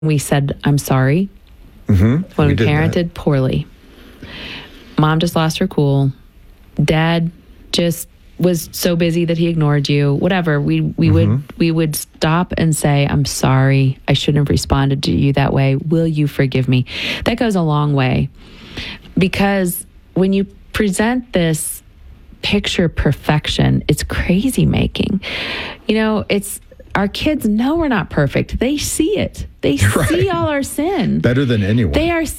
We said, I'm sorry, when we parented poorly. Mom just lost her cool. Dad just was so busy that he ignored you. Whatever. We would stop and say, I'm sorry. I shouldn't have responded to you that way. Will you forgive me? That goes a long way. Because when you present this picture perfection, it's crazy making. It's our kids know we're not perfect. They see it. They see all our sin better than anyone.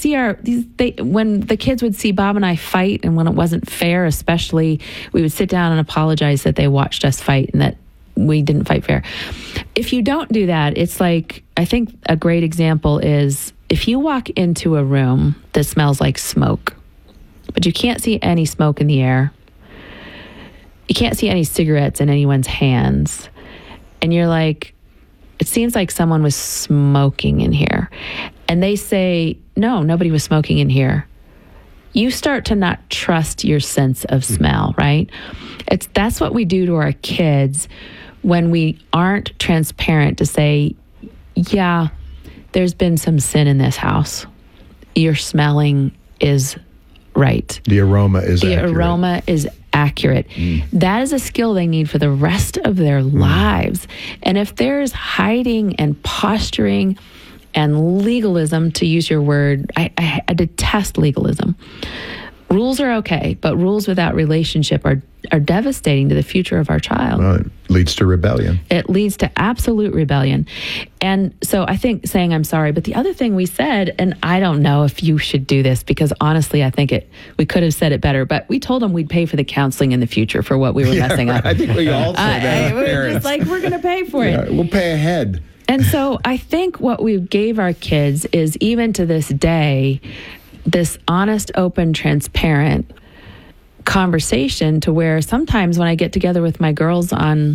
When the kids would see Bob and I fight, and when it wasn't fair, especially, we would sit down and apologize that they watched us fight and that we didn't fight fair. If you don't do that, it's like, I think a great example is if you walk into a room that smells like smoke, but you can't see any smoke in the air, you can't see any cigarettes in anyone's hands, and you're like, it seems like someone was smoking in here. And they say, no, nobody was smoking in here. You start to not trust your sense of smell, right? That's what we do to our kids when we aren't transparent to say, yeah, there's been some sin in this house. Your smelling is right. The aroma is accurate. The aroma is accurate. That is a skill they need for the rest of their lives. And if there's hiding and posturing and legalism, to use your word, I detest legalism. Rules are okay, but rules without relationship are devastating to the future of our child. Well, it leads to rebellion. It leads to absolute rebellion. And so I think saying I'm sorry, but the other thing we said, and I don't know if you should do this because honestly, I think we could have said it better, but we told them we'd pay for the counseling in the future for what we were messing up. I think we all said that. We're just like, we're going to pay for it. We'll pay ahead. And so I think what we gave our kids is, even to this day, this honest, open, transparent conversation to where sometimes when I get together with my girls on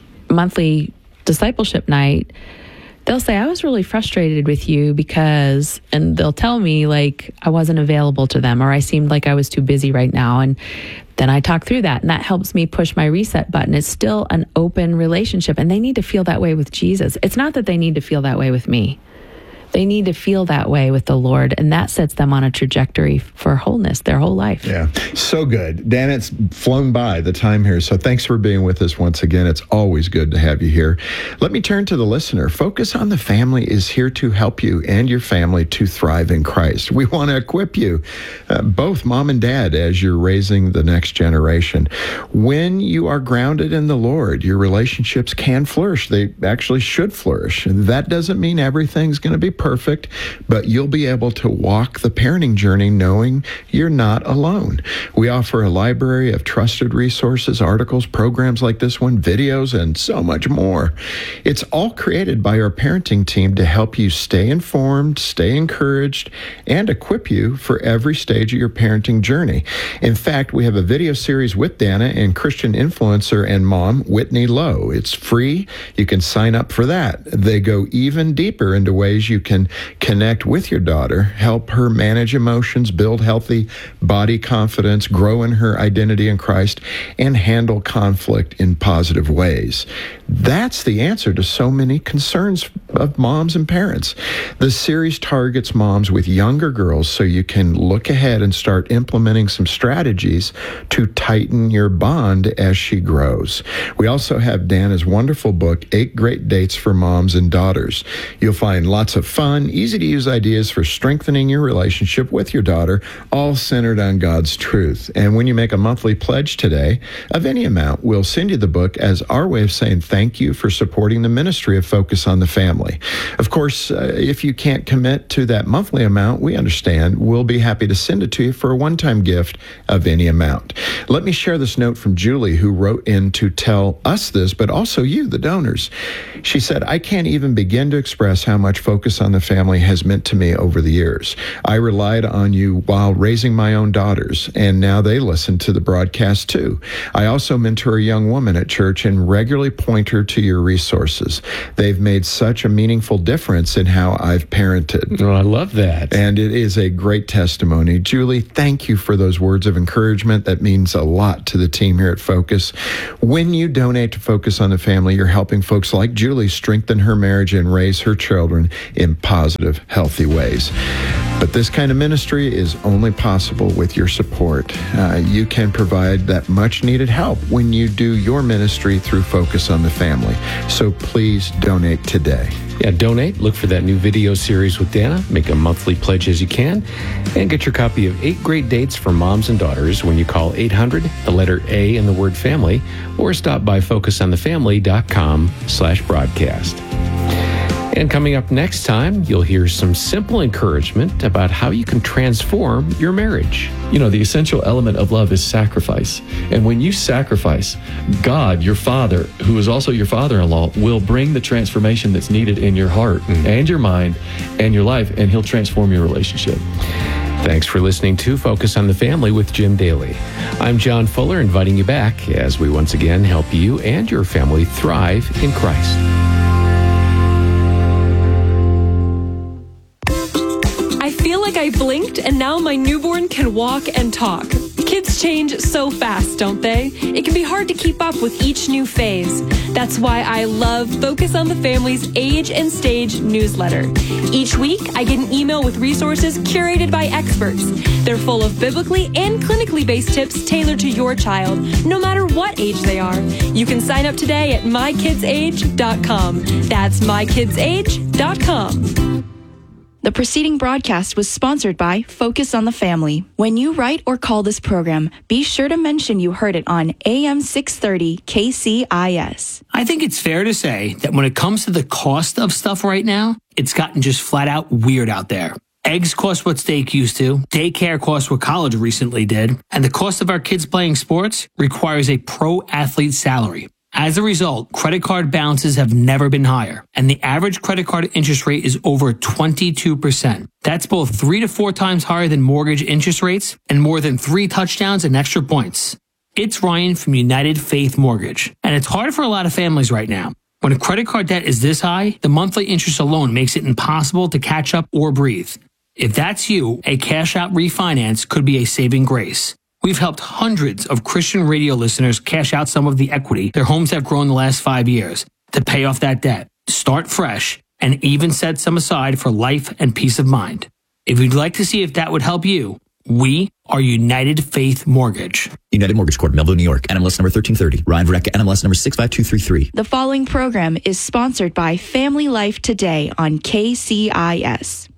monthly discipleship night, they'll say, I was really frustrated with you because, and they'll tell me like I wasn't available to them or I seemed like I was too busy right now. And then I talk through that and that helps me push my reset button. It's still an open relationship and they need to feel that way with Jesus. It's not that they need to feel that way with me. They need to feel that way with the Lord, and that sets them on a trajectory for wholeness their whole life. Yeah, so good. Dan, it's flown by the time here, so thanks for being with us once again. It's always good to have you here. Let me turn to the listener. Focus on the Family is here to help you and your family to thrive in Christ. We want to equip you, both mom and dad, as you're raising the next generation. When you are grounded in the Lord, your relationships can flourish. They actually should flourish. That doesn't mean everything's going to be perfect, but you'll be able to walk the parenting journey knowing you're not alone. We offer a library of trusted resources, articles, programs like this one, videos, and so much more. It's all created by our parenting team to help you stay informed, stay encouraged, and equip you for every stage of your parenting journey. In fact, we have a video series with Dana and Christian influencer and mom, Whitney Lowe. It's free. You can sign up for that. They go even deeper into ways you can connect with your daughter, help her manage emotions, build healthy body confidence, grow in her identity in Christ, and handle conflict in positive ways. That's the answer to so many concerns of moms and parents. The series targets moms with younger girls so you can look ahead and start implementing some strategies to tighten your bond as she grows. We also have Dana's wonderful book, 8 Great Dates for Moms and Daughters. You'll find lots of fun, easy-to-use ideas for strengthening your relationship with your daughter, all centered on God's truth. And when you make a monthly pledge today of any amount, we'll send you the book as our way of saying thank you for supporting the ministry of Focus on the Family. Of course, if you can't commit to that monthly amount, we understand. We'll be happy to send it to you for a one-time gift of any amount. Let me share this note from Julie, who wrote in to tell us this, but also you, the donors. She said, I can't even begin to express how much Focus on the Family has meant to me over the years. I relied on you while raising my own daughters, and now they listen to the broadcast too. I also mentor a young woman at church and regularly point her to your resources. They've made such a meaningful difference in how I've parented. Oh, I love that. And it is a great testimony. Julie, thank you for those words of encouragement. That means a lot to the team here at Focus. When you donate to Focus on the Family, you're helping folks like Julie strengthen her marriage and raise her children in positive, healthy ways. But this kind of ministry is only possible with your support. You can provide that much needed help when you do your ministry through Focus on the Family. So please donate today. Yeah, donate. Look for that new video series with Dana. Make a monthly pledge as you can. And get your copy of 8 Great Dates for Moms and Daughters when you call 800, the letter A and the word family, or stop by focusonthefamily.com/broadcast. And coming up next time, you'll hear some simple encouragement about how you can transform your marriage. You know, the essential element of love is sacrifice. And when you sacrifice, God, your Father, who is also your father-in-law, will bring the transformation that's needed in your heart and your mind and your life, and He'll transform your relationship. Thanks for listening to Focus on the Family with Jim Daly. I'm John Fuller, inviting you back as we once again help you and your family thrive in Christ. I feel like I blinked and now my newborn can walk and talk. Kids change so fast, don't they? It can be hard to keep up with each new phase. That's why I love Focus on the Family's Age and Stage newsletter. Each week, I get an email with resources curated by experts. They're full of biblically and clinically based tips tailored to your child, no matter what age they are. You can sign up today at mykidsage.com. That's mykidsage.com. The preceding broadcast was sponsored by Focus on the Family. When you write or call this program, be sure to mention you heard it on AM 630 KCIS. I think it's fair to say that when it comes to the cost of stuff right now, it's gotten just flat out weird out there. Eggs cost what steak used to, daycare costs what college recently did, and the cost of our kids playing sports requires a pro athlete salary. As a result, credit card balances have never been higher, and the average credit card interest rate is over 22%. That's both 3 to 4 times higher than mortgage interest rates and more than 3 touchdowns and extra points. It's Ryan from United Faith Mortgage, and it's hard for a lot of families right now. When a credit card debt is this high, the monthly interest alone makes it impossible to catch up or breathe. If that's you, a cash-out refinance could be a saving grace. We've helped hundreds of Christian radio listeners cash out some of the equity their homes have grown the last 5 years to pay off that debt, start fresh, and even set some aside for life and peace of mind. If you'd like to see if that would help you, we are United Faith Mortgage. United Mortgage Corp, Melville, New York. NMLS number 1330. Ryan Verrecka, NMLS number 65233. The following program is sponsored by Family Life Today on KCIS.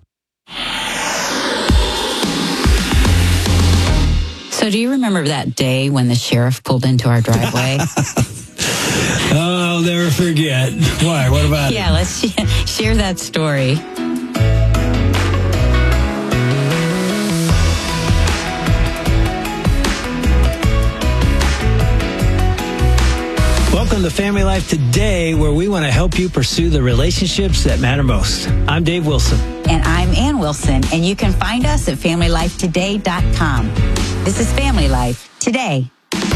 So do you remember that day when the sheriff pulled into our driveway? Oh, I'll never forget. Why? What about it? Yeah, let's share that story. Welcome to Family Life Today, where we want to help you pursue the relationships that matter most. I'm Dave Wilson. And I'm Ann Wilson, and you can find us at FamilyLifeToday.com. This is Family Life Today.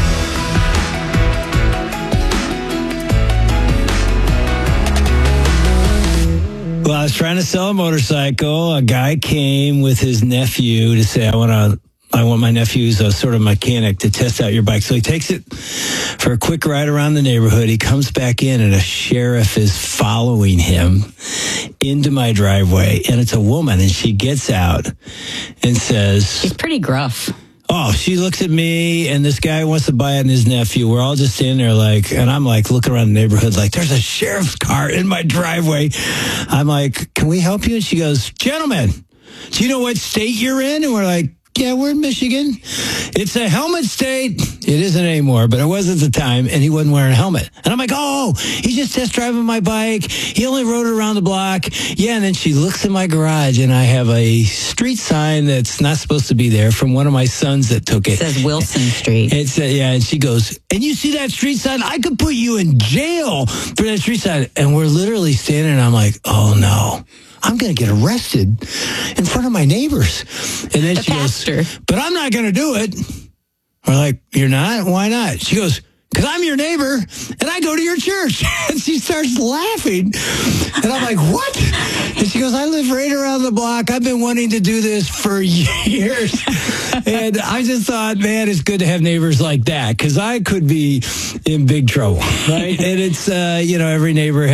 Well, I was trying to sell a motorcycle. A guy came with his nephew to say, I want my nephew who's a sort of mechanic to test out your bike. So he takes it for a quick ride around the neighborhood. He comes back in and a sheriff is following him into my driveway. And it's a woman, and she gets out and says... She's pretty gruff. Oh, she looks at me, and this guy wants to buy it and his nephew. We're all just standing there and I'm looking around the neighborhood there's a sheriff's car in my driveway. I'm like, can we help you? And she goes, gentlemen, do you know what state you're in? And we're like, yeah, we're in Michigan. It's a helmet state. It isn't anymore, but it was at the time, and he wasn't wearing a helmet. And I'm like, oh, he's just test driving my bike. He only rode it around the block. Yeah, and then she looks in my garage, and I have a street sign that's not supposed to be there from one of my sons that took it. It says Wilson Street. And she goes, and you see that street sign? I could put you in jail for that street sign. And we're literally standing, and I'm like, oh, no. I'm going to get arrested in front of my neighbors. And then she goes, but I'm not going to do it. We're like, you're not? Why not? She goes, because I'm your neighbor and I go to your church. And she starts laughing. And I'm like, what? And she goes, I live right around the block. I've been wanting to do this for years. And I just thought, man, it's good to have neighbors like that, because I could be in big trouble, right? And it's, every neighborhood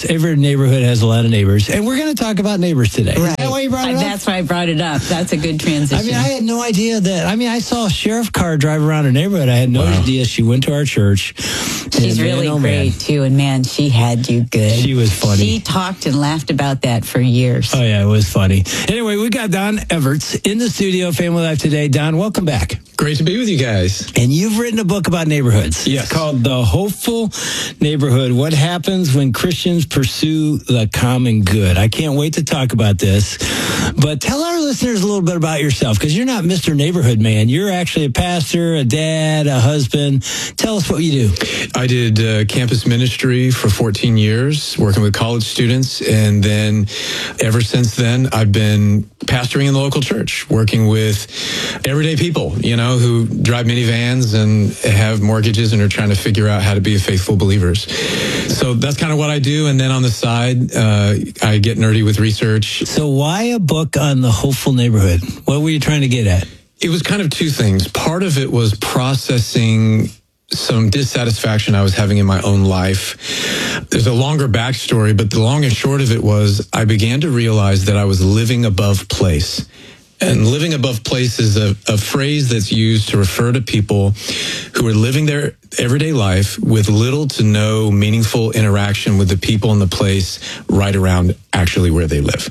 has a lot of neighbors. And we're going to talk about neighbors today. Right. Is that why you brought it up? That's why I brought it up. That's a good transition. I mean, I had no idea that. I mean, I saw a sheriff car drive around our neighborhood. I had no idea she went to our church. She's really great, too. And, man, she had you good. She was funny. She talked and laughed about that for years. Oh, yeah, it was funny. Anyway, we got Don Everts in the studio, Family Life Today. Don, welcome back. Great to be with you guys. And you've written a book about neighborhoods. Yes. It's called The Hopeful Neighborhood: What Happens When Christians Pursue the Common Good. I can't wait to talk about this. But tell our listeners a little bit about yourself, because you're not Mr. Neighborhood Man. You're actually a pastor, a dad, a husband. Tell us what you do. I did campus ministry for 14 years, working with college students. And then ever since then, I've been pastoring in the local church, working with everyday people, who drive minivans and have mortgages and are trying to figure out how to be faithful believers. So that's kind of what I do. And then on the side, I get nerdy with research. So why a book on the hopeful neighborhood? What were you trying to get at? It was kind of two things. Part of it was processing some dissatisfaction I was having in my own life. There's a longer backstory, but the long and short of it was I began to realize that I was living above place. And living above place is a phrase that's used to refer to people who are living their everyday life with little to no meaningful interaction with the people in the place right around actually where they live.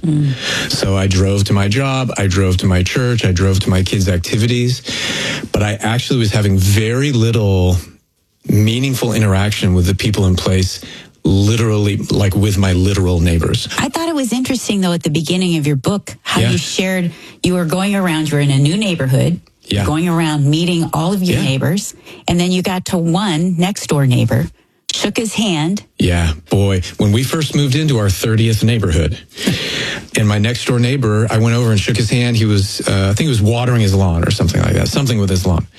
So I drove to my job, I drove to my church, I drove to my kids' activities, but I actually was having very little meaningful interaction with the people in place, literally, like with my literal neighbors. I thought it was interesting, though, at the beginning of your book, how you shared you were going around, you were in a new neighborhood, going around meeting all of your neighbors, and then you got to one next door neighbor, shook his hand. Yeah, boy. When we first moved into our 30th neighborhood, and my next door neighbor, I went over and shook his hand. He was, I think he was watering his lawn or something like that, something with his lawn.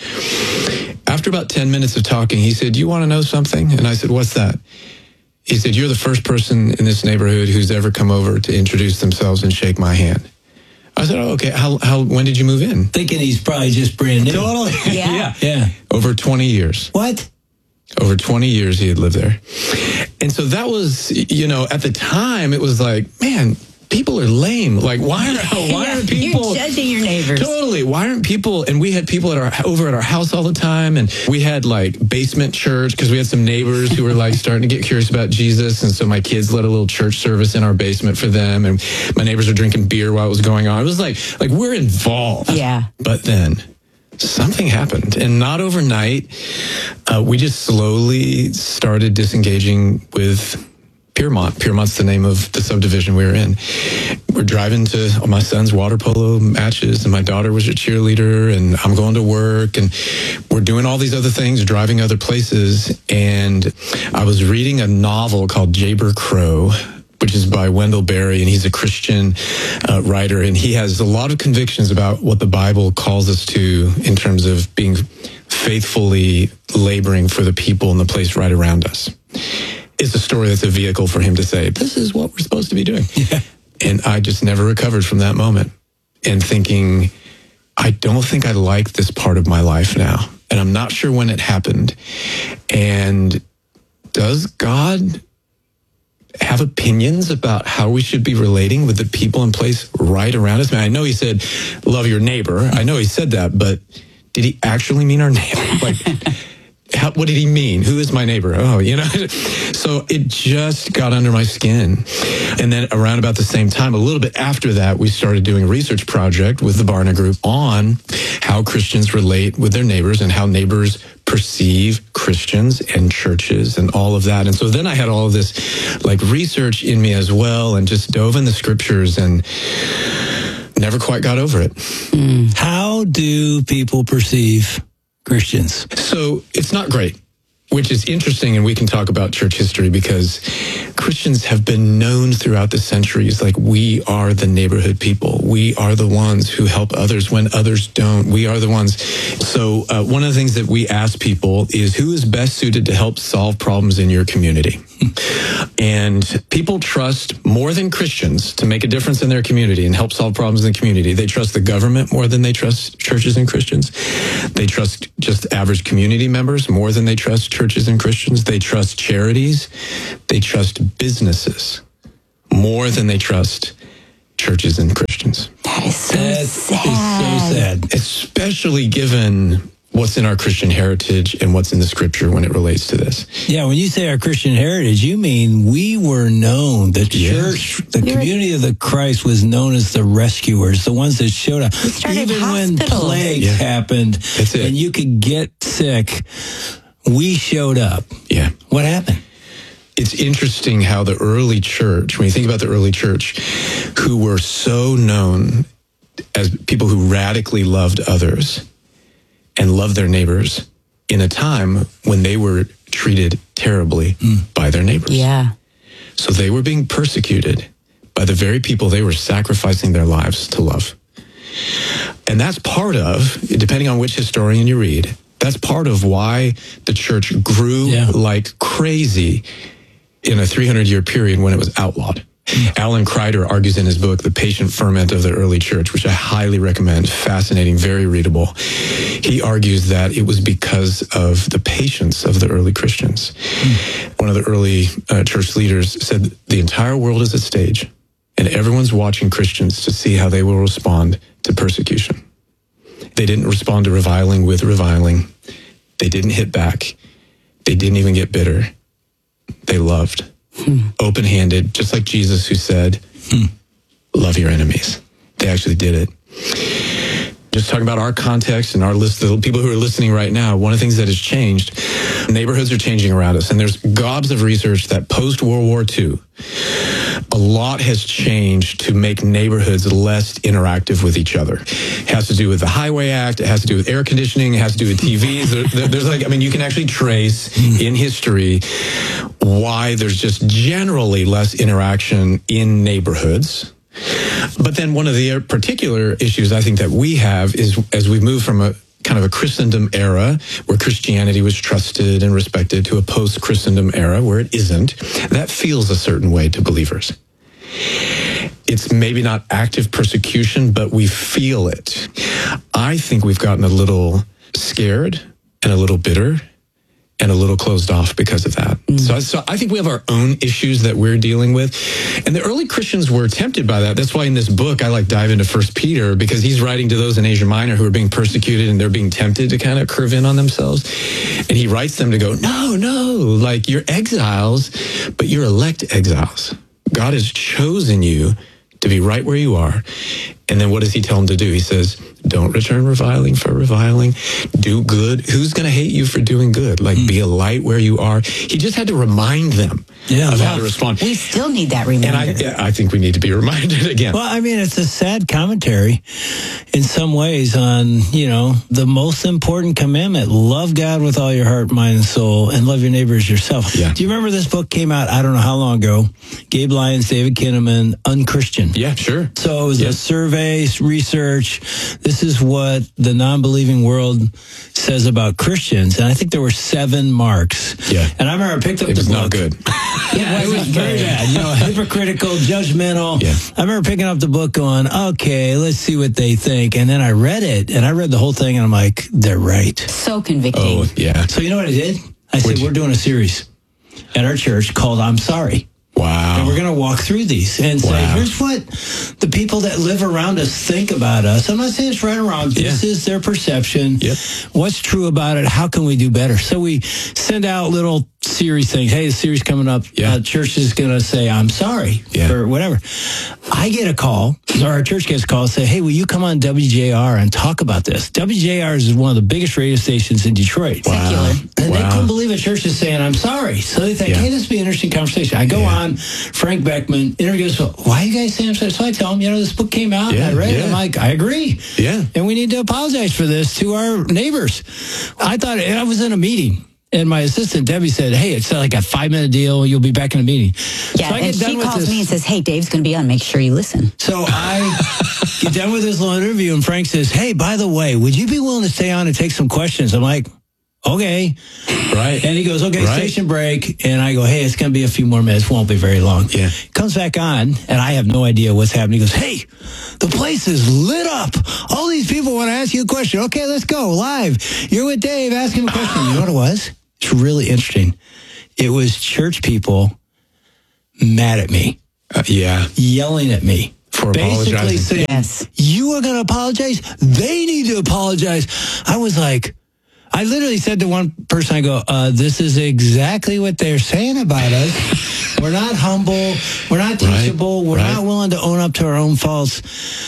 After about 10 minutes of talking, he said, "Do you want to know something?" And I said, "What's that?" He said, "You're the first person in this neighborhood who's ever come over to introduce themselves and shake my hand." I said, "Oh, okay. When did you move in?" Thinking he's probably just brand new. Totally. Yeah. Over 20 years. What? Over 20 years he had lived there. And so that was, at the time it was like, man, people are lame. Like, why are people... You're judging your neighbors. Totally. Why aren't people... And we had people over at our house all the time. And we had basement church because we had some neighbors who were starting to get curious about Jesus. And so my kids led a little church service in our basement for them. And my neighbors were drinking beer while it was going on. It was like we're involved. Yeah. But then something happened, and not overnight. We just slowly started disengaging with Piermont. Piermont's the name of the subdivision we were in. We're driving to my son's water polo matches, and my daughter was a cheerleader, and I'm going to work, and we're doing all these other things, driving other places. And I was reading a novel called Jayber Crow, which is by Wendell Berry, and he's a Christian writer, and he has a lot of convictions about what the Bible calls us to in terms of being faithfully laboring for the people in the place right around us. It's a story that's a vehicle for him to say, this is what we're supposed to be doing. Yeah. And I just never recovered from that moment, and thinking, I don't think I like this part of my life now, and I'm not sure when it happened. And does God have opinions about how we should be relating with the people in place right around us? I know he said, love your neighbor. I know he said that, but did he actually mean our neighbor? What did he mean? Who is my neighbor? Oh, So it just got under my skin. And then around about the same time, a little bit after that, we started doing a research project with the Barna Group on how Christians relate with their neighbors and how neighbors perceive Christians and churches and all of that. And so then I had all of this research in me as well, and just dove in the scriptures and never quite got over it. How do people perceive Christians? So it's not great. which is interesting, and we can talk about church history because Christians have been known throughout the centuries like we are the neighborhood people. We are the ones who help others when others don't. We are the ones. So one of the things that we ask people is who is best suited to help solve problems in your community? And people trust more than Christians to make a difference in their community and help solve problems in the community. They trust the government more than they trust churches and Christians. They trust just average community members more than they trust churches and Christians. They trust charities. They trust businesses more than they trust churches and Christians. That is so sad. So sad. Especially given what's in our Christian heritage and what's in the scripture when it relates to this. Yeah, when you say our Christian heritage, you mean we were known. The church, the community of the Christ was known as the rescuers, the ones that showed up. Even when plagues happened and you could get sick, we showed up. Yeah. What happened? It's interesting how the early church, when you think about the early church, who were so known as people who radically loved others and loved their neighbors in a time when they were treated terribly by their neighbors. Yeah. So they were being persecuted by the very people they were sacrificing their lives to love. And that's part of, depending on which historian you read, that's part of why the church grew like crazy in a 300-year period when it was outlawed. Alan Kreider argues in his book, The Patient Ferment of the Early Church, which I highly recommend, fascinating, very readable. He argues that it was because of the patience of the early Christians. One of the early church leaders said, the entire world is a stage, and everyone's watching Christians to see how they will respond to persecution. They didn't respond to reviling with reviling. They didn't hit back. They didn't even get bitter. They loved. Open-handed, just like Jesus, who said, love your enemies. They actually did it. Just talking about our context and our list, the people who are listening right now, one of the things that has changed, neighborhoods are changing around us. And there's gobs of research that post-World War II, a lot has changed to make neighborhoods less interactive with each other. It has to do with the Highway Act. It has to do with air conditioning. It has to do with TVs. There's like, I mean, you can actually trace in history why there's just generally less interaction in neighborhoods. But then one of the particular issues I think that we have is as we move from a kind of a Christendom era where Christianity was trusted and respected to a post-Christendom era where it isn't, that feels a certain way to believers. It's maybe not active persecution, but we feel it. I think we've gotten a little scared and a little bitter and a little closed off because of that. So I think we have our own issues that we're dealing with. And the early Christians were tempted by that. That's why in this book, I dive into 1 Peter, because he's writing to those in Asia Minor who are being persecuted and they're being tempted to kind of curve in on themselves. And he writes them to go, no, you're exiles, but you're elect exiles. God has chosen you to be right where you are. And then what does he tell them to do? He says, don't return reviling for reviling. Do good. Who's going to hate you for doing good? Be a light where you are. He just had to remind them of how to respond. We still need that reminder. And I think we need to be reminded again. Well, I mean, it's a sad commentary in some ways on, the most important commandment. Love God with all your heart, mind, and soul, and love your neighbor as yourself. Yeah. Do you remember this book came out, I don't know how long ago, Gabe Lyons, David Kinnaman, Unchristian. Yeah, sure. So it was a survey, research. This is what the non-believing world says about Christians. And I think there were 7 marks. Yeah. And I remember I picked up the book. It was not good. Yeah, it was very bad. Hypocritical, judgmental. Yeah. I remember picking up the book going, okay, let's see what they think. And then I read it, and I read the whole thing, and I'm like, they're right. So convicting. Oh, yeah. So you know what I did? I said, we're doing a series at our church called I'm Sorry. Wow. And we're going to walk through these and say, here's what the people that live around us think about us. I'm not saying it's right or wrong. This is their perception. Yep. What's true about it? How can we do better? So we send out little series things. Hey, the series coming up. Church is going to say, I'm sorry or whatever. I get a call, or our church gets a call and say, hey, will you come on WJR and talk about this? WJR is one of the biggest radio stations in Detroit. Secular. And they couldn't believe a church is saying, I'm sorry. So they think, hey, this would be an interesting conversation. I go on, Frank Beckman interviews, why are you guys saying I'm sorry? So I tell them, this book came out, and I read it. I'm like, I agree. Yeah. And we need to apologize for this to our neighbors. I thought I was in a meeting. And my assistant, Debbie, said, hey, it's like a 5-minute deal. You'll be back in a meeting. Yeah, and she calls me and says, hey, Dave's going to be on. Make sure you listen. So I get done with this little interview, and Frank says, hey, by the way, would you be willing to stay on and take some questions? I'm like, okay. Right. And he goes, okay, station break. And I go, hey, it's going to be a few more minutes. Won't be very long. Yeah. Comes back on, and I have no idea what's happening. He goes, hey, the place is lit up. All these people want to ask you a question. Okay, let's go live. You're with Dave. Ask him a question. You know what it was? It's really interesting. It was church people mad at me. Yelling at me. For basically apologizing. saying, you are going to apologize? They need to apologize. I was like, I literally said to one person, I go, this is exactly what they're saying about us. We're not humble. We're not teachable. We're not willing to own up to our own faults.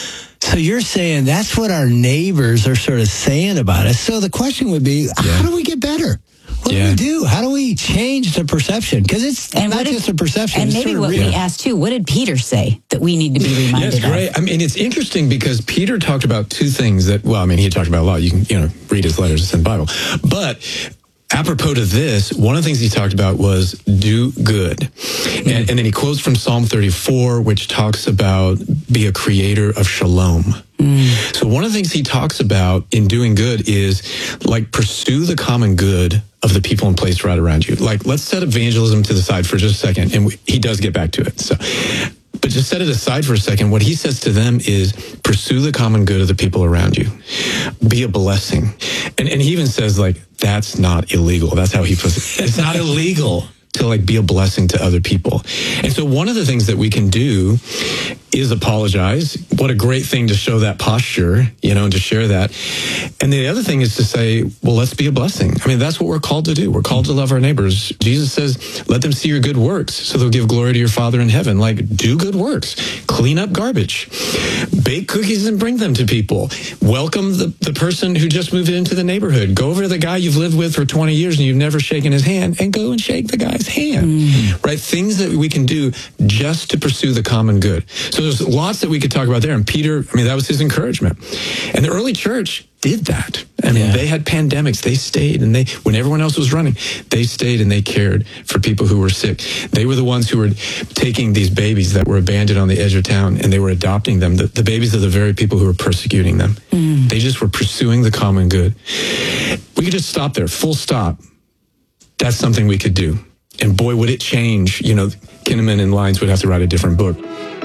So you're saying that's what our neighbors are sort of saying about us. So the question would be, how do we get better? What do we do? How do we change the perception? Because it's not just a perception. And maybe what we asked too, what did Peter say that we need to be reminded of? Yes, great. I mean, it's interesting because Peter talked about two things that, well, I mean, he talked about a lot. You can, read his letters, it's in the Bible. But apropos to this, one of the things he talked about was do good. And then he quotes from Psalm 34, which talks about be a creator of shalom. So one of the things he talks about in doing good is like pursue the common good of the people and place right around you. Like, let's set evangelism to the side for just a second. And he does get back to it. So, but just set it aside for a second. What he says to them is pursue the common good of the people around you. Be a blessing. And he even says, like, that's not illegal. That's how he puts it. It's not illegal to like be a blessing to other people. And so one of the things that we can do is apologize. What a great thing to show that posture, and to share that. And the other thing is to say, well, let's be a blessing. I mean, that's what we're called to do. We're called to love our neighbors. Jesus says, let them see your good works so they'll give glory to your Father in heaven. Like, do good works. Clean up garbage. Bake cookies and bring them to people. Welcome the person who just moved into the neighborhood. Go over to the guy you've lived with for 20 years and you've never shaken his hand and go and shake the guy's hand. Right? Things that we can do just to pursue the common good. So there's lots that we could talk about there. And Peter, I mean, that was his encouragement. And the early church did that. I mean, they had pandemics. They stayed, and when everyone else was running, they stayed and they cared for people who were sick. They were the ones who were taking these babies that were abandoned on the edge of town, and they were adopting them. The babies of the very people who were persecuting them. They just were pursuing the common good. We could just stop there, full stop. That's something we could do. And boy, would it change. Kinnaman and Lyons would have to write a different book.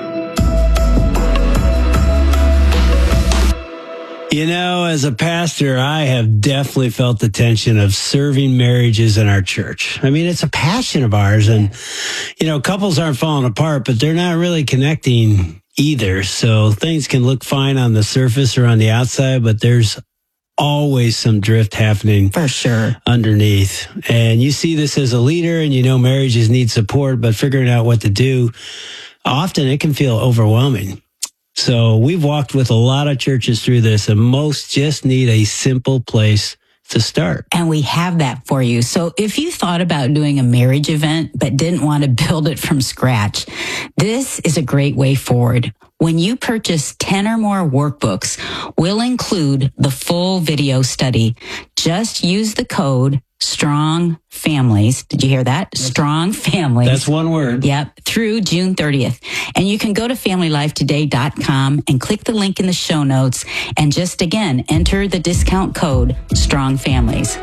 As a pastor, I have definitely felt the tension of serving marriages in our church. I mean, it's a passion of ours. And, couples aren't falling apart, but they're not really connecting either. So things can look fine on the surface or on the outside, but there's always some drift happening for sure underneath. And you see this as a leader, and marriages need support, but figuring out what to do, often it can feel overwhelming. So we've walked with a lot of churches through this, and most just need a simple place to start. And we have that for you. So if you thought about doing a marriage event but didn't want to build it from scratch, this is a great way forward. When you purchase 10 or more workbooks, we'll include the full video study. Just use the code Strong Families. Did you hear that? Strong Families. That's one word. Yep. Through June 30th. And you can go to FamilyLifeToday.com and click the link in the show notes. And just again, enter the discount code Strong Families.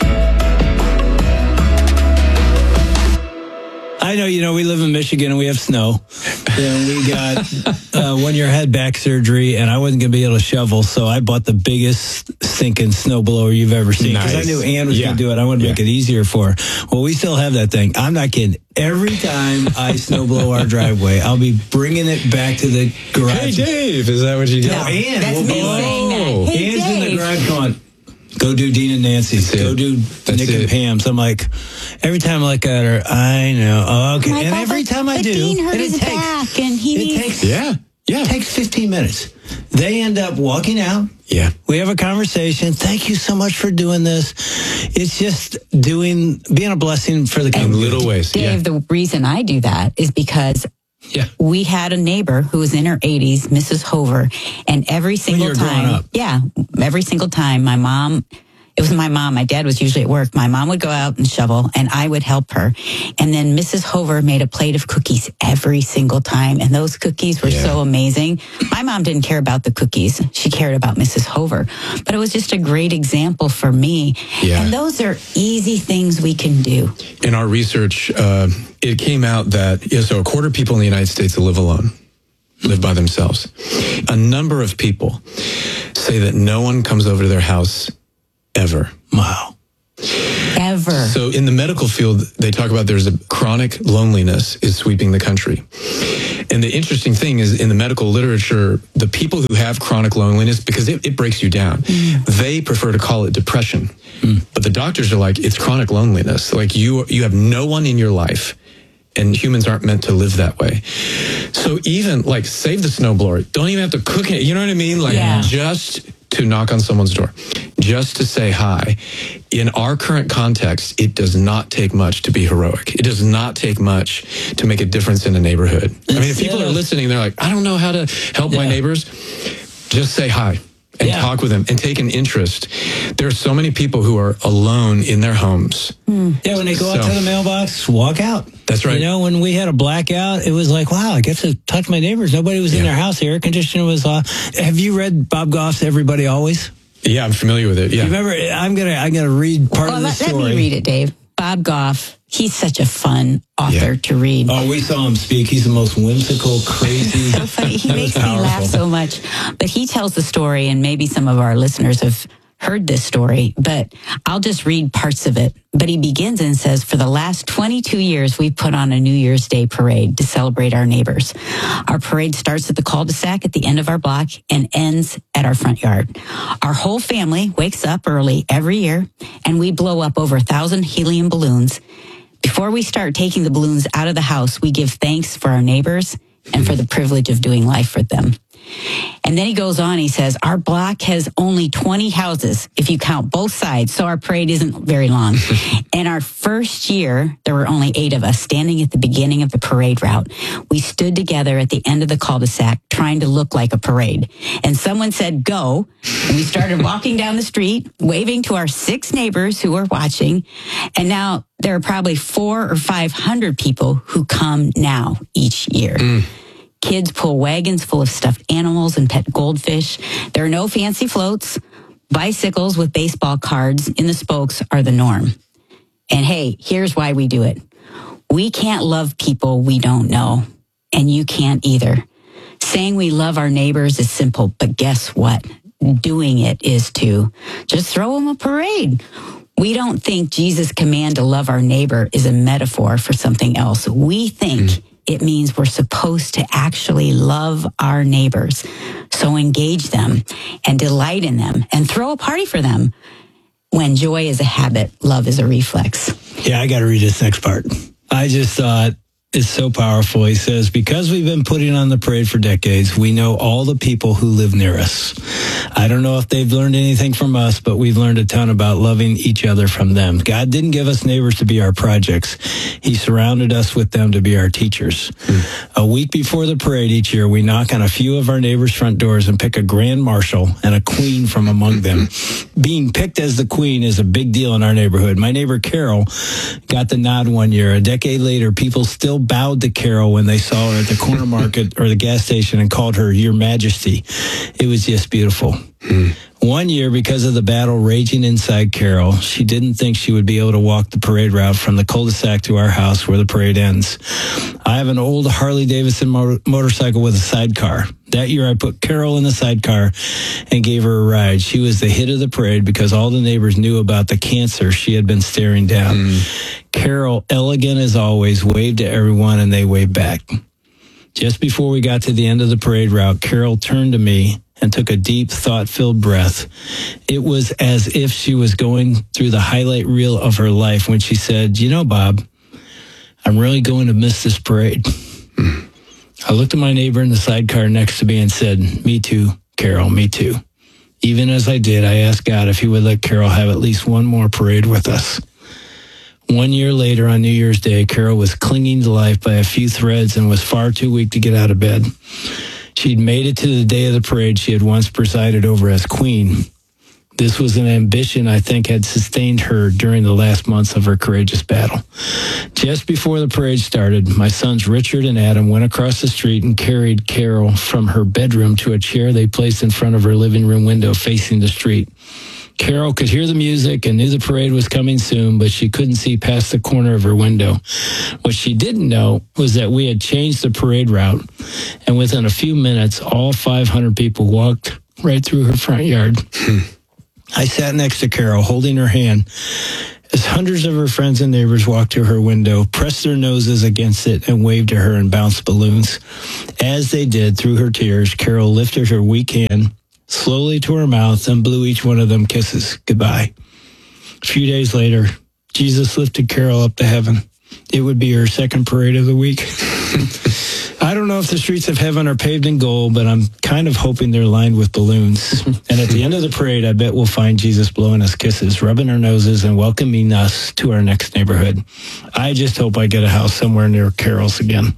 I know, we live in Michigan and we have snow. And we got 1 year had back surgery, and I wasn't going to be able to shovel, so I bought the biggest stinking snowblower you've ever seen. Because I knew Ann was going to do it. I wanted to make it easier for her. Well, we still have that thing. I'm not kidding. Every time I snowblow our driveway, I'll be bringing it back to the garage. Hey, Dave, is that what you do? No, Ann. That's me saying that. Hey, Ann's Dave. in the garage going, go do Dean and Nancy's. Go do Nick and Pam's. I'm like, every time I look at her, I know. Oh, okay. And every time I do, Dean hurt his back, and it takes 15 minutes. They end up walking out. Yeah. We have a conversation. Thank you so much for doing this. It's just being a blessing for the community. In little ways. Dave, the reason I do that is because we had a neighbor who was in her 80s, Mrs. Hover, and every single time my mom It was my mom. My dad was usually at work. My mom would go out and shovel, and I would help her. And then Mrs. Hover made a plate of cookies every single time, and those cookies were so amazing. My mom didn't care about the cookies. She cared about Mrs. Hover. But it was just a great example for me. Yeah. And those are easy things we can do. In our research, it came out that, so a quarter of people in the United States live alone, live by themselves. A number of people say that no one comes over to their house ever. Wow. Ever. So in the medical field, they talk about there's a chronic loneliness is sweeping the country. And the interesting thing is in the medical literature, the people who have chronic loneliness, because it breaks you down, they prefer to call it depression. But the doctors are like, it's chronic loneliness. Like you have no one in your life, and humans aren't meant to live that way. So even like save the snowblower. Don't even have to cook it. You know what I mean? Like just to knock on someone's door, just to say hi. In our current context, it does not take much to be heroic. It does not take much to make a difference in a neighborhood. I mean, if people are listening, they're like, I don't know how to help my neighbors. Just say hi and talk with them and take an interest. There are so many people who are alone in their homes. Yeah, when they go out to the mailbox, walk out. That's right. You know, when we had a blackout, it was like, wow, I get to talk to my neighbors. Nobody was in their house. The air conditioner was off. Have you read Bob Goff's Everybody Always? Yeah, I'm familiar with it. Yeah. You remember, I'm gonna read part of the story. Let me read it, Dave. Bob Goff, he's such a fun author to read. Oh, we saw him speak. He's the most whimsical, crazy. So funny. He makes me laugh so much. But he tells the story, and maybe some of our listeners have heard this story, but I'll just read parts of it. But he begins and says, for the last 22 years, we've put on a New Year's Day parade to celebrate our neighbors. Our parade starts at the cul-de-sac at the end of our block and ends at our front yard. Our whole family wakes up early every year, and we blow up over 1,000 helium balloons. Before we start taking the balloons out of the house, we give thanks for our neighbors and for the privilege of doing life with them. And then he goes on, he says, our block has only 20 houses if you count both sides, so our parade isn't very long. And our first year, there were only 8 of us standing at the beginning of the parade route. We stood together at the end of the cul-de-sac trying to look like a parade. And someone said, go. And we started walking down the street, waving to our 6 neighbors who were watching. And now there are probably 400 or 500 people who come now each year. Kids pull wagons full of stuffed animals and pet goldfish. There are no fancy floats. Bicycles with baseball cards in the spokes are the norm. And hey, here's why we do it. We can't love people we don't know, and you can't either. Saying we love our neighbors is simple, but guess what? Doing it is too. Just throw them a parade. We don't think Jesus' command to love our neighbor is a metaphor for something else. We think it means we're supposed to actually love our neighbors. So engage them and delight in them and throw a party for them. When joy is a habit, love is a reflex. Yeah, I got to read this next part. I just thought it's so powerful. He says, because we've been putting on the parade for decades, we know all the people who live near us. I don't know if they've learned anything from us, but we've learned a ton about loving each other from them. God didn't give us neighbors to be our projects. He surrounded us with them to be our teachers. A week before the parade each year, we knock on a few of our neighbors' front doors and pick a grand marshal and a queen from among them. Being picked as the queen is a big deal in our neighborhood. My neighbor Carol got the nod one year. A decade later, people still bowed to Carol when they saw her at the corner market or the gas station and called her Your Majesty. It was just beautiful. One year, because of the battle raging inside Carol, she didn't think she would be able to walk the parade route from the cul-de-sac to our house where the parade ends. I have an old Harley-Davidson motorcycle with a sidecar. That year, I put Carol in the sidecar and gave her a ride. She was the hit of the parade because all the neighbors knew about the cancer she had been staring down. Carol, elegant as always, waved to everyone, and they waved back. Just before we got to the end of the parade route, Carol turned to me and took a deep, thought-filled breath. It was as if she was going through the highlight reel of her life when she said, you know, Bob, I'm really going to miss this parade. I looked at my neighbor in the sidecar next to me and said, me too, Carol, me too. Even as I did, I asked God if he would let Carol have at least one more parade with us. 1 year later, on New Year's Day, Carol was clinging to life by a few threads and was far too weak to get out of bed. She'd made it to the day of the parade she had once presided over as queen. This was an ambition I think had sustained her during the last months of her courageous battle. Just before the parade started, my sons Richard and Adam went across the street and carried Carol from her bedroom to a chair they placed in front of her living room window facing the street. Carol could hear the music and knew the parade was coming soon, but she couldn't see past the corner of her window. What she didn't know was that we had changed the parade route, and within a few minutes, all 500 people walked right through her front yard. I sat next to Carol, holding her hand, as hundreds of her friends and neighbors walked to her window, pressed their noses against it, and waved to her and bounced balloons. As they did, through her tears, Carol lifted her weak hand slowly to her mouth and blew each one of them kisses goodbye. A few days later, Jesus lifted Carol up to heaven. It would be her second parade of the week. I don't know if the streets of heaven are paved in gold, but I'm kind of hoping they're lined with balloons. And at the end of the parade, I bet we'll find Jesus blowing us kisses, rubbing our noses, and welcoming us to our next neighborhood. I just hope I get a house somewhere near Carol's again.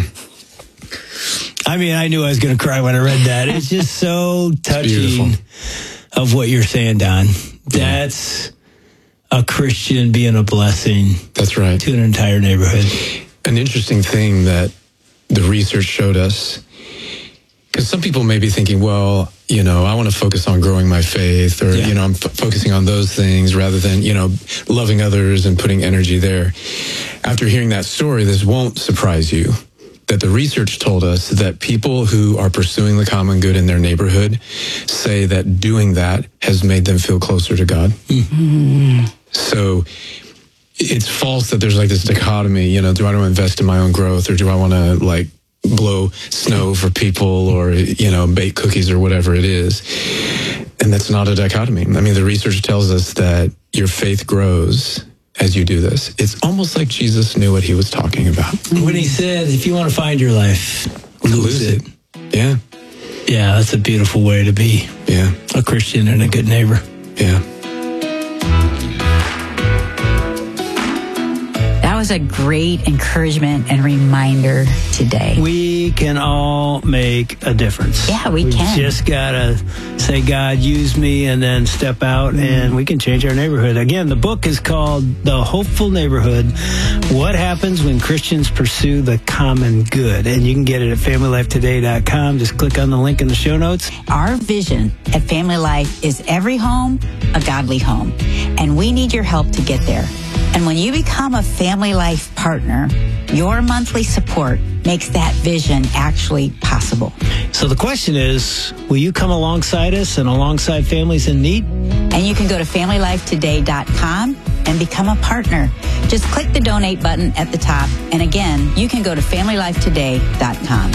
I mean, I knew I was going to cry when I read that. It's just so touching of what you're saying, Don. That's a Christian being a blessing. That's right. To an entire neighborhood. An interesting thing that the research showed us, because some people may be thinking, well, I want to focus on growing my faith, or, I'm focusing on those things rather than, loving others and putting energy there. After hearing that story, this won't surprise you, that the research told us that people who are pursuing the common good in their neighborhood say that doing that has made them feel closer to God. Mm-hmm. So it's false that there's like this dichotomy, do I want to invest in my own growth, or do I want to blow snow for people, or, bake cookies or whatever it is? And that's not a dichotomy. I mean, the research tells us that your faith grows as you do this. It's almost like Jesus knew what he was talking about. When he said, if you want to find your life, lose it. Yeah. Yeah, that's a beautiful way to be. Yeah. A Christian and a good neighbor. Yeah. That was a great encouragement and reminder today. We can all make a difference. Yeah, we can. We just got to say, God, use me, and then step out, and we can change our neighborhood. Again, the book is called The Hopeful Neighborhood, What Happens When Christians Pursue the Common Good. And you can get it at FamilyLifeToday.com. Just click on the link in the show notes. Our vision at Family Life is every home, a godly home. And we need your help to get there. And when you become a Family Life partner, your monthly support makes that vision actually possible. So the question is, will you come alongside us and alongside families in need? And you can go to FamilyLifeToday.com and become a partner. Just click the donate button at the top. And again, you can go to FamilyLifeToday.com.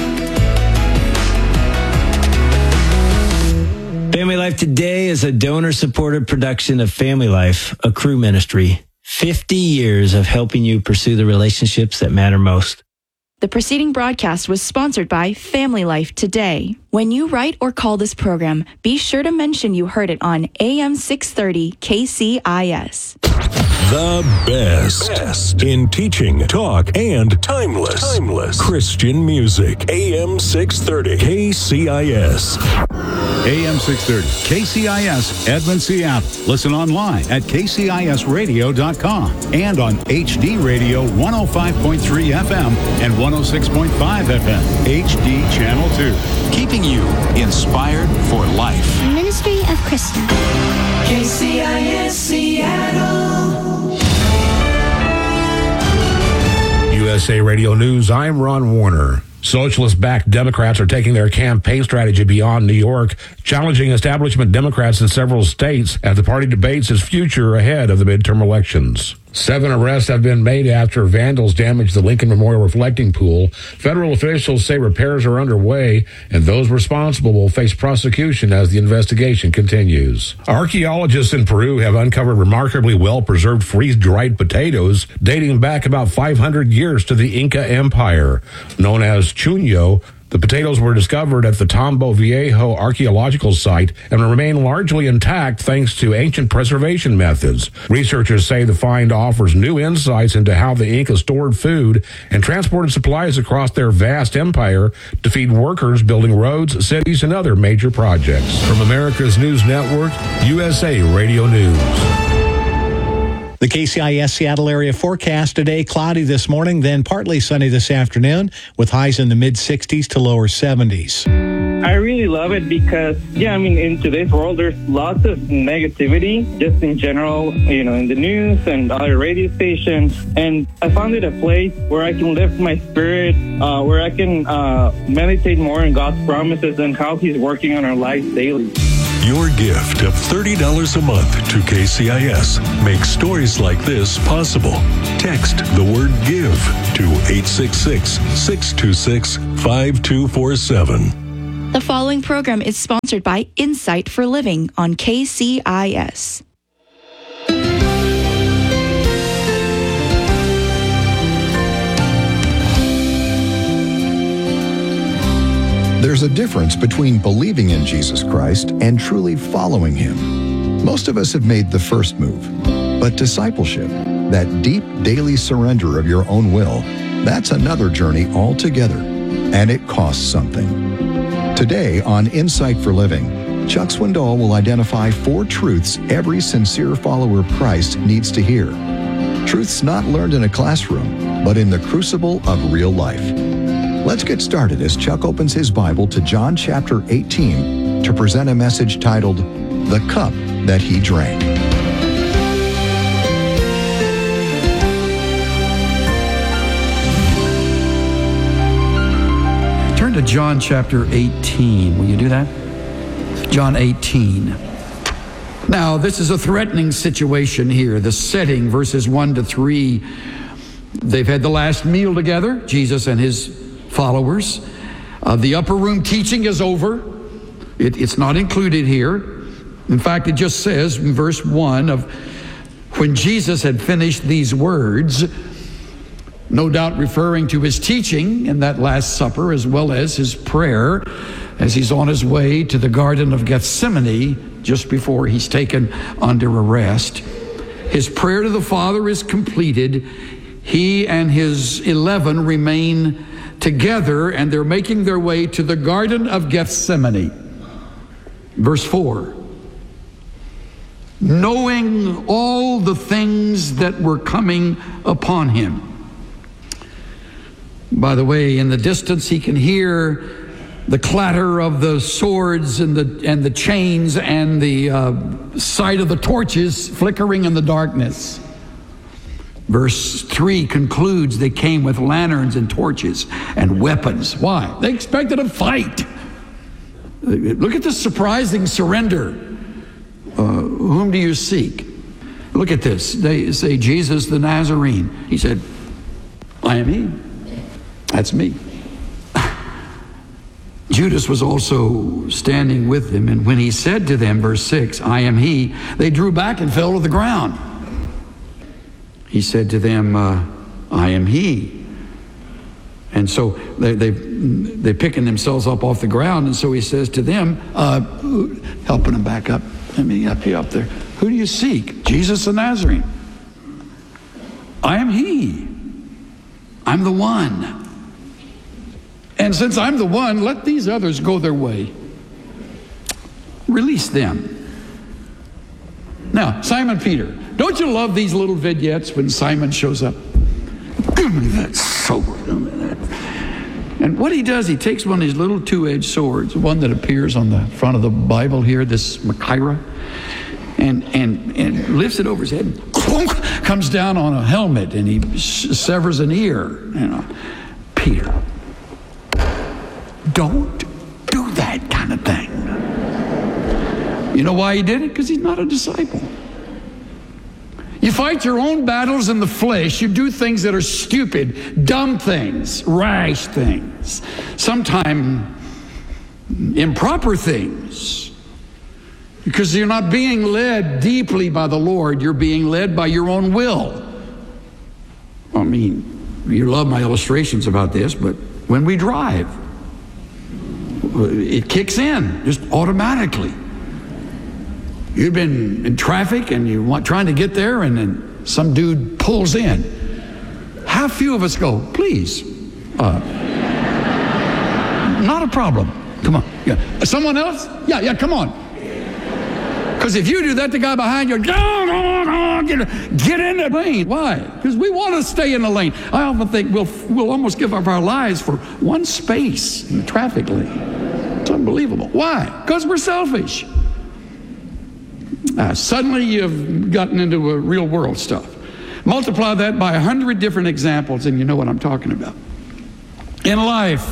Family Life Today is a donor-supported production of Family Life, a crew ministry. 50 years of helping you pursue the relationships that matter most. The preceding broadcast was sponsored by Family Life Today. When you write or call this program, be sure to mention you heard it on AM 630 KCIS. The best in teaching, talk, and timeless Christian music. AM 630 KCIS. AM 630 KCIS, Edmond, Seattle. Listen online at kcisradio.com and on HD Radio 105.3 FM and 106.5 FM, HD Channel 2. Keeping you inspired for life. Ministry of Krista. KCIS Seattle. USA Radio News, I'm Ron Warner. Socialist-backed Democrats are taking their campaign strategy beyond New York, challenging establishment Democrats in several states as the party debates its future ahead of the midterm elections. 7 arrests have been made after vandals damaged the Lincoln Memorial reflecting pool. Federal officials say repairs are underway, and those responsible will face prosecution as the investigation continues. Archaeologists in Peru have uncovered remarkably well-preserved freeze-dried potatoes dating back about 500 years to the Inca Empire. Known as chuño, The potatoes were discovered at the Tombo Viejo archaeological site and remain largely intact thanks to ancient preservation methods. Researchers say the find offers new insights into how the Inca stored food and transported supplies across their vast empire to feed workers building roads, cities, and other major projects. From America's News Network, USA Radio News. The KCIS Seattle area forecast today, cloudy this morning, then partly sunny this afternoon with highs in the mid-60s to lower 70s. I really love it because, in today's world, there's lots of negativity just in general, in the news and other radio stations. And I found it a place where I can lift my spirit, where I can meditate more on God's promises and how He's working on our lives daily. Your gift of $30 a month to KCIS makes stories like this possible. Text the word GIVE to 866-626-5247. The following program is sponsored by Insight for Living on KCIS. There's a difference between believing in Jesus Christ and truly following Him. Most of us have made the first move, but discipleship, that deep daily surrender of your own will, that's another journey altogether, and it costs something. Today on Insight for Living, Chuck Swindoll will identify 4 truths every sincere follower of Christ needs to hear. Truths not learned in a classroom, but in the crucible of real life. Let's get started as Chuck opens his Bible to John chapter 18 to present a message titled, The Cup That He Drank. Turn to John chapter 18. Will you do that? John 18. Now, this is a threatening situation here. The setting, verses 1 to 3, they've had the last meal together, Jesus and his followers. The upper room teaching is over. It's not included here. In fact, it just says in verse 1 of when Jesus had finished these words, no doubt referring to his teaching in that Last Supper as well as his prayer as he's on his way to the Garden of Gethsemane just before he's taken under arrest. His prayer to the Father is completed. He and his 11 remain together, and they're making their way to the Garden of Gethsemane. Verse 4. Knowing all the things that were coming upon him. By the way, in the distance he can hear the clatter of the swords and the chains and the sight of the torches flickering in the darkness. Verse 3 concludes they came with lanterns and torches and weapons. Why? They expected a fight. Look at this surprising surrender. Whom do you seek? Look at this. They say, Jesus the Nazarene. He said, I am he. That's me. Judas was also standing with them, and when he said to them, verse 6, I am he, they drew back and fell to the ground. He said to them, I am he. And so they're picking themselves up off the ground, and so he says to them, helping them back up, let me help you up there. Who do you seek? Jesus the Nazarene. I am he. I'm the one. And since I'm the one, let these others go their way. Release them. Now, Simon Peter. Don't you love these little vignettes when Simon shows up? Give me that sword. And what he does, he takes one of these little 2-edged swords, one that appears on the front of the Bible here, this Machaira, and lifts it over his head, and clunk, comes down on a helmet, and he severs an ear. Peter, don't do that kind of thing. You know why he did it? Because he's not a disciple. You fight your own battles in the flesh. You do things that are stupid, dumb things, rash things, sometimes improper things. Because you're not being led deeply by the Lord. You're being led by your own will. I mean, you love my illustrations about this, but when we drive, it kicks in just automatically. You've been in traffic and trying to get there, and then some dude pulls in. How few of us go, please? Not a problem. Come on. Yeah. Someone else? Yeah, come on. Because if you do that, the guy behind you, get in the lane. Why? Because we want to stay in the lane. I often think we'll almost give up our lives for one space in the traffic lane. It's unbelievable. Why? Because we're selfish. Suddenly you've gotten into real world stuff. Multiply that by 100 different examples and you know what I'm talking about. In life,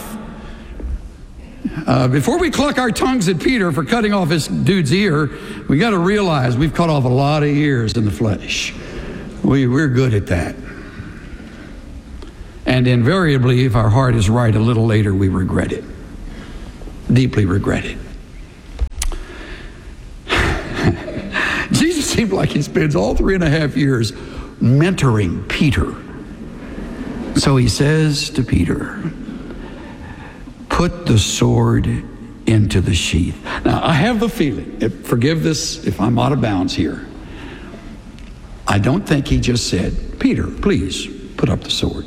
before we cluck our tongues at Peter for cutting off this dude's ear, we got to realize we've cut off a lot of ears in the flesh. We're good at that. And invariably, if our heart is right, a little later we regret it. Deeply regret it. Jesus seemed like he spends all 3.5 years mentoring Peter. So he says to Peter, put the sword into the sheath. Now, I have the feeling, forgive this if I'm out of bounds here, I don't think he just said, Peter, please put up the sword.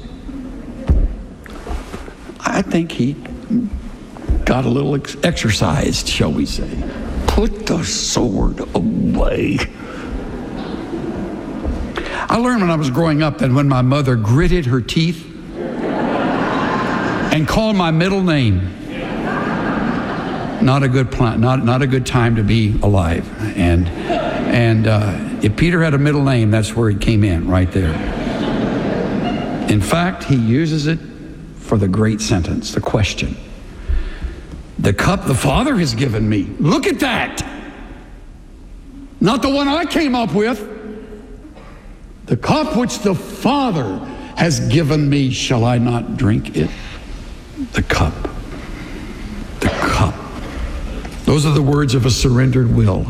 I think he got a little exercised, shall we say. Put the sword away. I learned when I was growing up that when my mother gritted her teeth and called my middle name, not a good plan, not a good time to be alive. And if Peter had a middle name, that's where he came in, right there. In fact, he uses it for the great sentence, the question. The cup the Father has given me. Look at that. Not the one I came up with. The cup which the Father has given me, shall I not drink it? The cup. The cup. Those are the words of a surrendered will.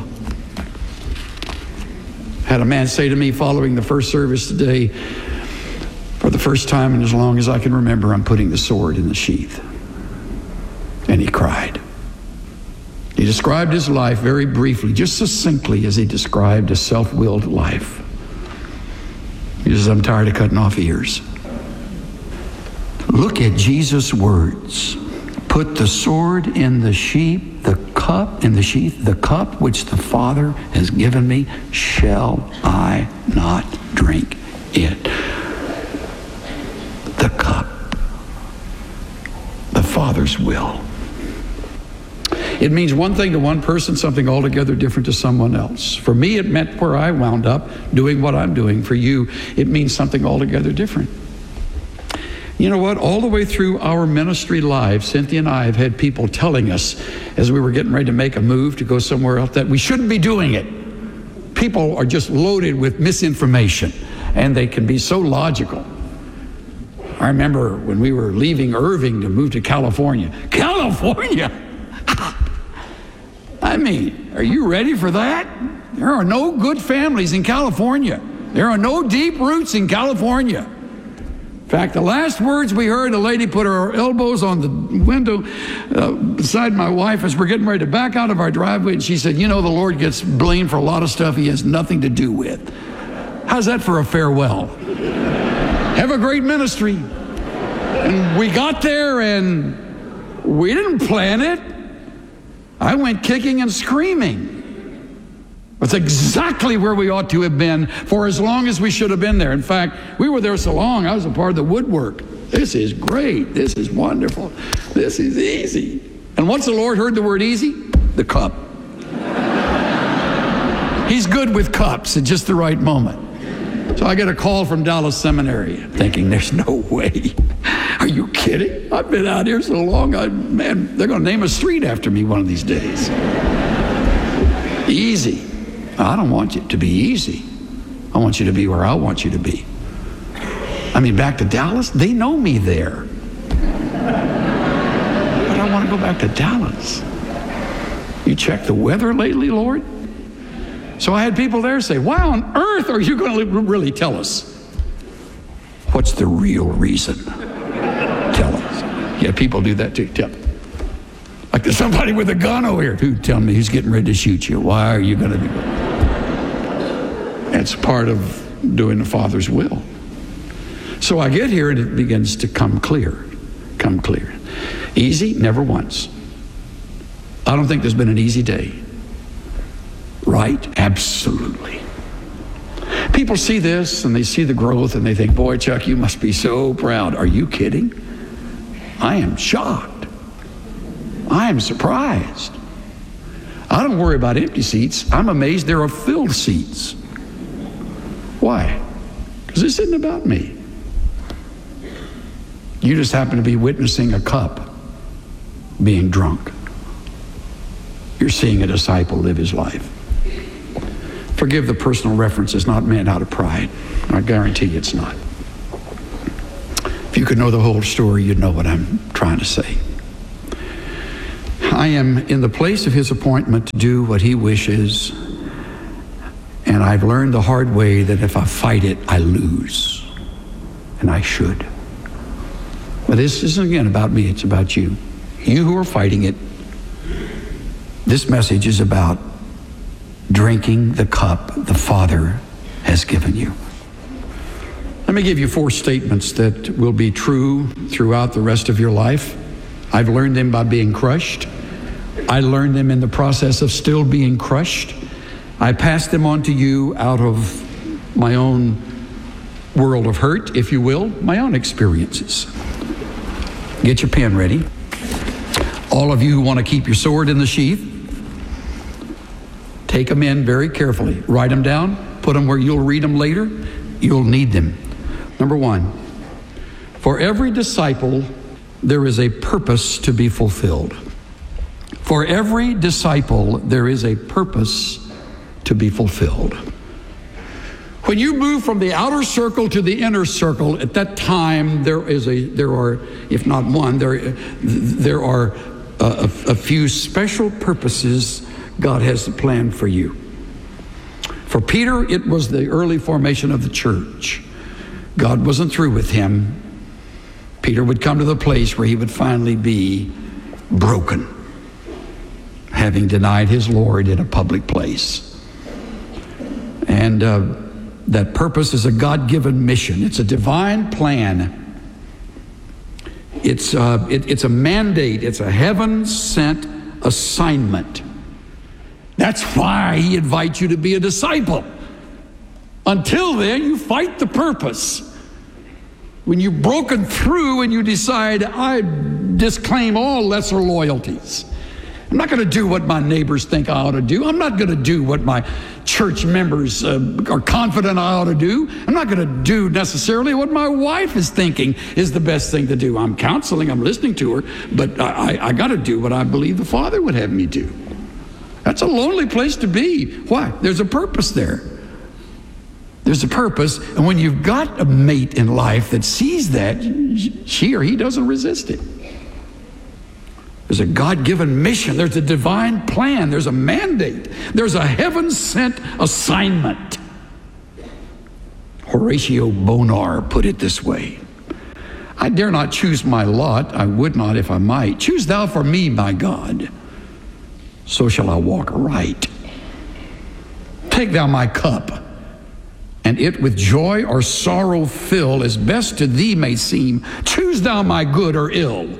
Had a man say to me following the first service today, for the first time in as long as I can remember, I'm putting the sword in the sheath. And he cried. He described his life very briefly, just succinctly as he described a self-willed life. He says, I'm tired of cutting off ears. Look at Jesus' words. Put the sword in the sheath, the cup in the sheath, the cup which the Father has given me, shall I not drink it? The cup. The Father's will. It means one thing to one person, something altogether different to someone else. For me, it meant where I wound up doing what I'm doing. For you, it means something altogether different. You know what? All the way through our ministry lives, Cynthia and I have had people telling us as we were getting ready to make a move to go somewhere else that we shouldn't be doing it. People are just loaded with misinformation, and they can be so logical. I remember when we were leaving Irving to move to California. California? I mean, are you ready for that? There are no good families in California. There are no deep roots in California. In fact, the last words we heard, a lady put her elbows on the window beside my wife as we're getting ready to back out of our driveway, and she said, you know, the Lord gets blamed for a lot of stuff he has nothing to do with. How's that for a farewell? Have a great ministry. And we got there, and we didn't plan it. I went kicking and screaming. That's exactly where we ought to have been for as long as we should have been there. In fact, we were there so long, I was a part of the woodwork. This is great. This is wonderful. This is easy. And once the Lord heard the word easy, the cup. He's good with cups at just the right moment. So I get a call from Dallas Seminary, thinking there's no way. Are you kidding? I've been out here so long, man, they're going to name a street after me one of these days. Easy. I don't want you to be easy. I want you to be where I want you to be. I mean, back to Dallas, they know me there. But I want to go back to Dallas. You checked the weather lately, Lord? So I had people there say, why on earth are you going to really tell us? What's the real reason? Tell us. Yeah, people do that too. Tell. Like there's somebody with a gun over here. Who tell me he's getting ready to shoot you? Why are you going to do it? That's part of doing the Father's will. So I get here and it begins to come clear. Come clear. Easy? Never once. I don't think there's been an easy day. Right? Absolutely. People see this and they see the growth and they think, boy, Chuck, you must be so proud. Are you kidding? I am shocked. I am surprised. I don't worry about empty seats. I'm amazed there are filled seats. Why? Because this isn't about me. You just happen to be witnessing a cup being drunk. You're seeing a disciple live his life. Forgive the personal reference. It's not meant out of pride. I guarantee you it's not. If you could know the whole story, you'd know what I'm trying to say. I am in the place of his appointment to do what he wishes, and I've learned the hard way that if I fight it, I lose, and I should. But this isn't again about me, it's about you. You who are fighting it. This message is about drinking the cup the Father has given you. Let me give you 4 statements that will be true throughout the rest of your life. I've learned them by being crushed. I learned them in the process of still being crushed. I pass them on to you out of my own world of hurt, if you will, my own experiences. Get your pen ready. All of you who want to keep your sword in the sheath, take them in very carefully. Write them down. Put them where you'll read them later. You'll need them. Number 1, for every disciple, there is a purpose to be fulfilled. For every disciple, there is a purpose to be fulfilled. When you move from the outer circle to the inner circle, at that time there are, if not one, there are a few special purposes God has planned for you. For Peter, it was the early formation of the church. God wasn't through with him. Peter would come to the place where he would finally be broken, having denied his Lord in a public place. And that purpose is a God-given mission. It's a divine plan. It's a mandate. It's a heaven-sent assignment. That's why he invites you to be a disciple. Until then, you fight the purpose. When you've broken through and you decide, I disclaim all lesser loyalties. I'm not going to do what my neighbors think I ought to do. I'm not going to do what my church members are confident I ought to do. I'm not going to do necessarily what my wife is thinking is the best thing to do. I'm counseling, I'm listening to her, but I got to do what I believe the Father would have me do. That's a lonely place to be. Why? There's a purpose there. There's a purpose, and when you've got a mate in life that sees that, she or he doesn't resist it. There's a God-given mission. There's a divine plan. There's a mandate. There's a heaven-sent assignment. Horatio Bonar put it this way: I dare not choose my lot. I would not if I might. Choose thou for me, my God. So shall I walk aright. Take thou my cup, and it with joy or sorrow fill, as best to thee may seem. Choose thou my good or ill.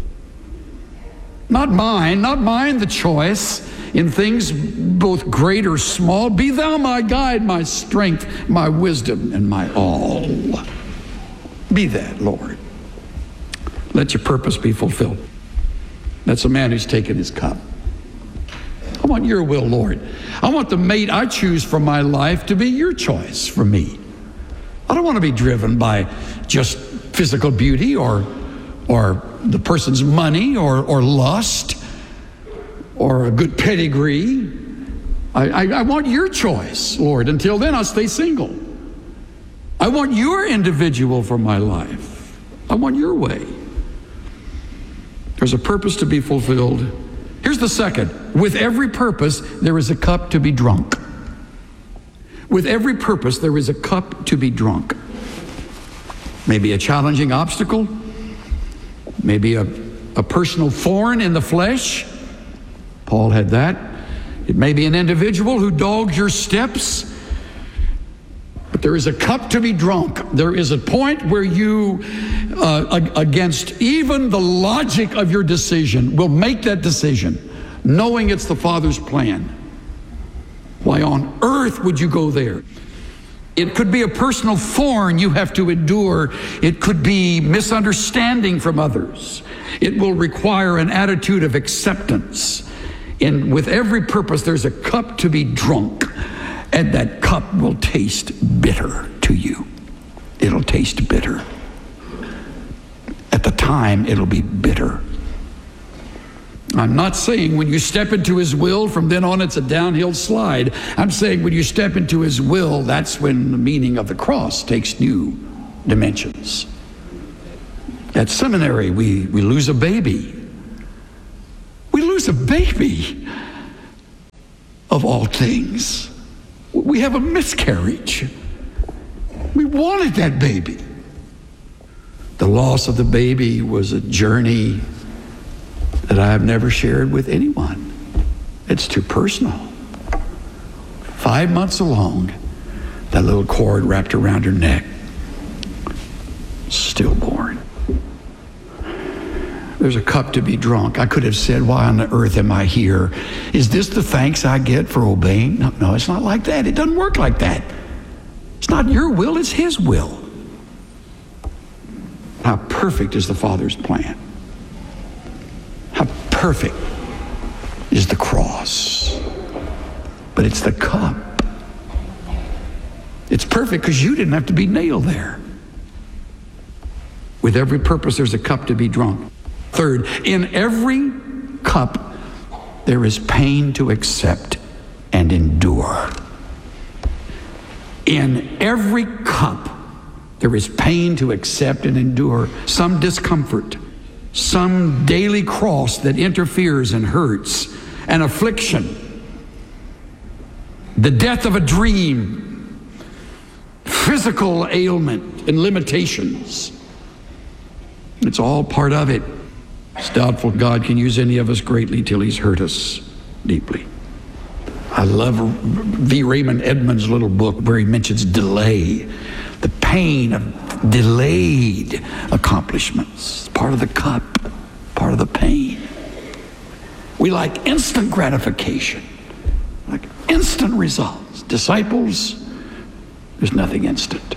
Not mine the choice in things both great or small. Be thou my guide, my strength, my wisdom, and my all. Be that, Lord. Let your purpose be fulfilled. That's a man who's taken his cup. I want your will, Lord. I want the mate I choose for my life to be your choice for me. I don't want to be driven by just physical beauty or the person's money or lust or a good pedigree. I want your choice, Lord. Until then, I'll stay single. I want your individual for my life. I want your way. There's a purpose to be fulfilled. Here's the second. With every purpose, there is a cup to be drunk. With every purpose, there is a cup to be drunk. Maybe a challenging obstacle, maybe a a personal thorn in the flesh. Paul had that. It may be an individual who dogs your steps. But there is a cup to be drunk. There is a point where you, against even the logic of your decision, will make that decision, knowing it's the Father's plan. Why on earth would you go there? It could be a personal thorn you have to endure. It could be misunderstanding from others. It will require an attitude of acceptance. And with every purpose, there's a cup to be drunk. And that cup will taste bitter to you. It'll taste bitter. At the time, it'll be bitter. I'm not saying when you step into His will, from then on it's a downhill slide. I'm saying when you step into His will, that's when the meaning of the cross takes new dimensions. At seminary, we lose a baby. We lose a baby, of all things. We have a miscarriage. We wanted that baby. The loss of the baby was a journey that I have never shared with anyone. It's too personal. 5 months along, that little cord wrapped around her neck, stillborn. There's a cup to be drunk. I could have said, why on the earth am I here? Is this the thanks I get for obeying? No, it's not like that. It doesn't work like that. It's not your will, it's His will. How perfect is the Father's plan? How perfect is the cross? But it's the cup. It's perfect because you didn't have to be nailed there. With every purpose, there's a cup to be drunk. Third, in every cup, there is pain to accept and endure. In every cup, there is pain to accept and endure. Some discomfort, some daily cross that interferes and hurts, an affliction, the death of a dream, physical ailment and limitations. It's all part of it. It's doubtful God can use any of us greatly till He's hurt us deeply. I love V. Raymond Edmonds' little book where he mentions delay, the pain of delayed accomplishments. It's part of the cup, part of the pain. We like instant gratification, like instant results. Disciples, there's nothing instant.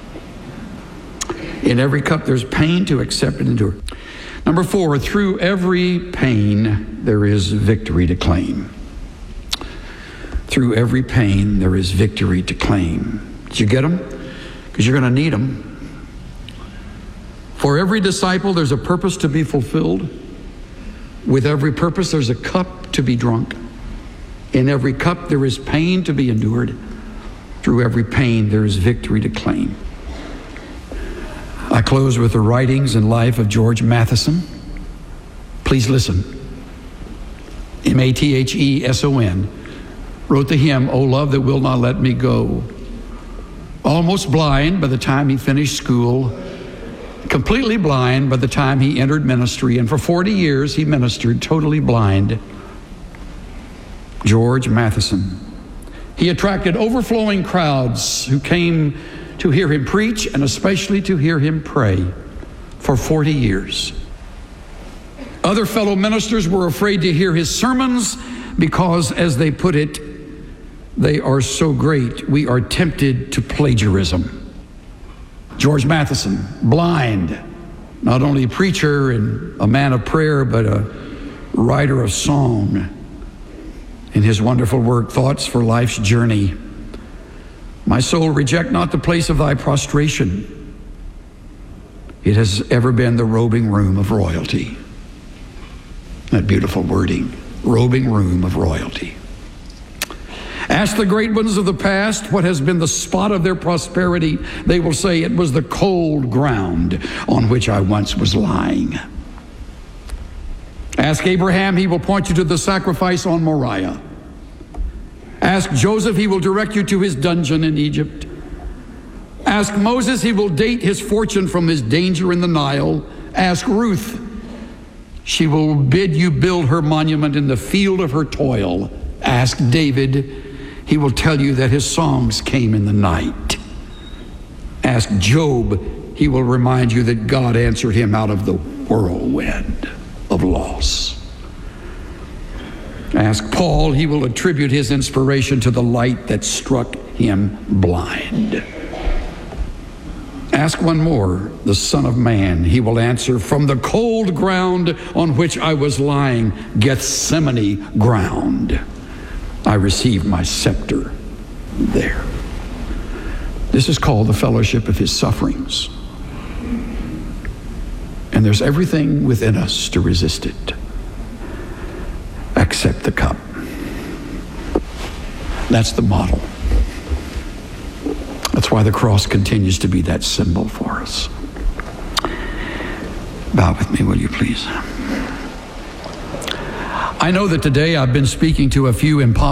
In every cup, there's pain to accept and endure. Number 4, through every pain, there is victory to claim. Through every pain, there is victory to claim. Did you get them? Because you're going to need them. For every disciple, there's a purpose to be fulfilled. With every purpose, there's a cup to be drunk. In every cup, there is pain to be endured. Through every pain, there is victory to claim. I close with the writings and life of George Matheson. Please listen. Matheson wrote the hymn, "O Love That Will Not Let Me Go." Almost blind by the time he finished school, completely blind by the time he entered ministry, and for 40 years he ministered totally blind. George Matheson. He attracted overflowing crowds who came to hear him preach and especially to hear him pray for 40 years. Other fellow ministers were afraid to hear his sermons because, as they put it, they are so great, we are tempted to plagiarism. George Matheson, blind, not only a preacher and a man of prayer, but a writer of song. In his wonderful work, Thoughts for Life's Journey, "My soul, reject not the place of thy prostration. It has ever been the robing room of royalty." That beautiful wording, robing room of royalty. Ask the great ones of the past what has been the spot of their prosperity. They will say, "It was the cold ground on which I once was lying." Ask Abraham, he will point you to the sacrifice on Moriah. Ask Joseph, he will direct you to his dungeon in Egypt. Ask Moses, he will date his fortune from his danger in the Nile. Ask Ruth, She will bid you build her monument in the field of her toil. Ask David, he will tell you that his songs came in the night. Ask Job, he will remind you that God answered him out of the whirlwind of loss. Ask Paul, he will attribute his inspiration to the light that struck him blind. Ask one more, the Son of Man. He will answer, from the cold ground on which I was lying, Gethsemane ground, I received my scepter there. This is called the fellowship of his sufferings. And there's everything within us to resist it, except the cup. That's the model. That's why the cross continues to be that symbol for us. Bow with me, will you please? I know that today I've been speaking to a few impossible